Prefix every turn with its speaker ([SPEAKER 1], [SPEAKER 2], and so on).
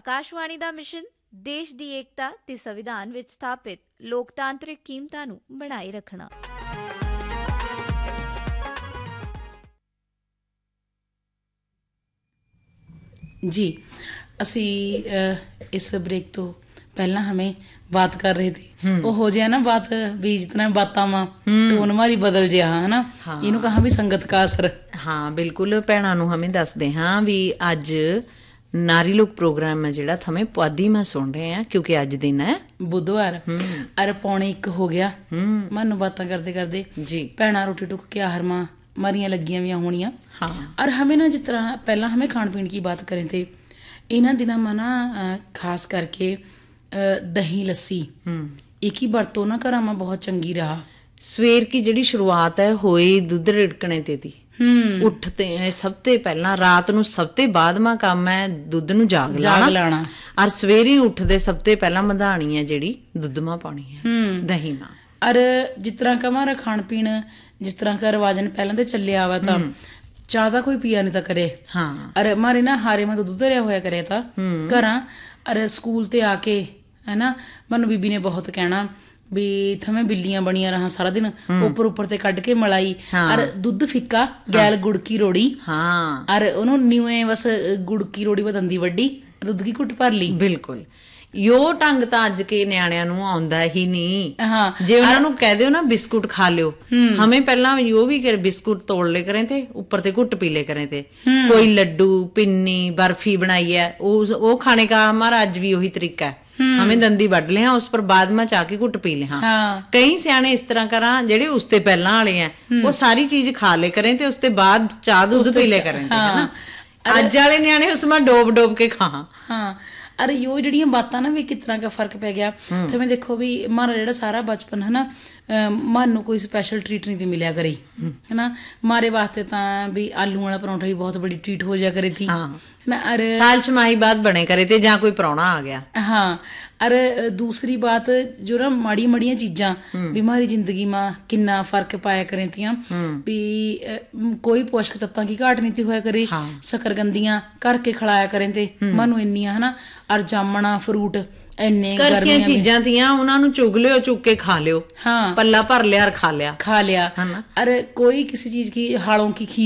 [SPEAKER 1] ਆਕਾਸ਼ਵਾਣੀ ਦਾ mission ਦੇਸ਼ ਦੀ ਏਕਤਾ ਤੇ ਸੰਵਿਧਾਨ ਵਿੱਚ ਸਥਾਪਿਤ ਲੋਕਤਾਂਤਰਿਕ ਕੀਮਤਾਂ ਨੂੰ ਬਣਾਏ ਰੱਖਣਾ।
[SPEAKER 2] जी, असी इस ब्रेक तो पहला हमें बात कर रहे थे वो हो जाए ना बात भी जितना बातां वा टोन हमारी बदल जिहा है ना। हाँ। इनू कहा भी संगत का असर।
[SPEAKER 3] हाँ बिल्कुल भैणा नू हमें दसदे हाँ भी अज नारी लोक प्रोग्राम है जिहड़ा हमें पुआधी में सुन रहे हैं क्योंकि अज दिन है
[SPEAKER 2] बुधवार अरे 12:45 हो गया मानू बातां करते करते जी भैणा रोटी टुक के आहर मां मरियां लगियां हुई होनियां। हाँ। और हमें ना जिस तरह पहला हमें खान पीन की बात करें थे इन्हां दिनों में ना खास करके दही लस्सी एक ही बरतों ना घरां में बहुत चंगी रहा।
[SPEAKER 3] सवेर की जिहड़ी शुरुआत है होई दुध रिड़कने ते थी उठते सब ते पहला रात नू सब ते बाद मां काम है दुध नू जाग लाना और सवेरे उठदे सब ते पहला मधानी है जिहड़ी दुध मां पानी है दही मां।
[SPEAKER 2] और जिस तरह का हमारा खान पीन जिस तरह का रिवाजन पहला तो चले आवा था ज्यादा कोई पिया नहीं था करे। हाँ। अरे हमारे ना हारे में तो दुध रिया होया करे था घर अरे स्कूल ते आके है ना मनु बीबी ने बहुत कहना भी थमें बिल्लियां बनिया रहा सारा दिन ऊपर ऊपर ते कट के मलाई। हाँ। और दुध फिक्का गैल गुड़ की रोड़ी। हाँ। और उन्होंने न्यूए बस गुड़ की रोड़ी बदंदी वड्डी दुध की घुट भर ली।
[SPEAKER 3] बिल्कुल यो ढंग तो अज के न्याणियां नू आउंदा ही नहीं। हाँ। जे उन्हां नू कह दिओ ना बिस्कुट खा लियो हमें पहला यो भी कर बिस्कुट तोड़ ले करें थे ऊपर ते घुट पी ले करें थे कोई लड्डू पिन्नी बर्फी बनाई है वो खाने का हमारा आज भी वही तरीका है। हमें दंदी वड ले उस पर बाद में चाके घुट पी ले। हाँ। कई सियाने इस तरह करा जेडे उसते पहला वाले हैं वो सारी चीज खा ले करें थे उसते बाद चाह दूध पी ले करें थे। हाँ। अज वाले न्याणे उसमें डोब डोब के खा।
[SPEAKER 2] हाँ। अरे यो जड़ियां बातां ना भी किस तरह का फर्क पै गया तो मैं देखो भी हमारा जेड़ा सारा बचपन है ना मानू कोई स्पैशल ट्रीट नहीं थी मिलिया करी है ना हमारे वास्ते तां भी आलू वाला परौंठा भी बहुत बड़ी ट्रीट हो जाया करी थी। हाँ। ना अरे
[SPEAKER 3] साल छमाही बाद बने करे थे जहाँ कोई परौना आ गया।
[SPEAKER 2] हाँ। अरे दूसरी बात जो ना माड़ी मड़ियां चीजां भी हमारी जिंदगी में किन्ना फर्क पाया करें थियां भी कोई पोषक तत्तां की घाट नहीं थी होया करे। हाँ। शकरकंदियां करके खिलाया करें थे मानू इन्नियां है ना और जामना फ्रूट
[SPEAKER 3] घर की चीजां थियां उन्हां नू चुग लियो चुग के खा लियो। हाँ। पल्ला भर लिया और खा लिया
[SPEAKER 2] है ना। अरे कोई किसी चीज की हालों की